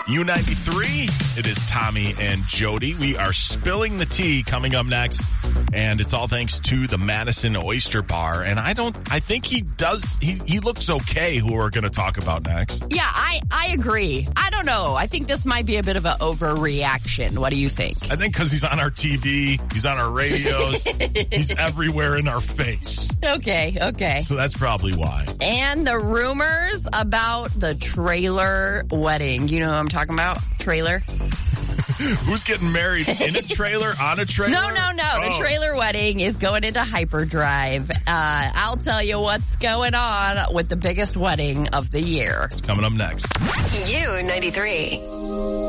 U93, it is Tommy and Jody. We are spilling the tea coming up next. And it's all thanks to the Madison Oyster Bar. And I think he looks okay, who we're going to talk about next. Yeah, I agree. I don't know. I think this might be a bit of an overreaction. What do you think? I think because he's on our TV, he's on our radios, he's everywhere in our face. Okay. So that's probably why. And the rumors about the trailer wedding. You know who I'm talking about? Trailer? Who's getting married in a trailer, on a trailer? No. The trailer wedding is going into hyperdrive. I'll tell you what's going on with the biggest wedding of the year. It's coming up next. U93.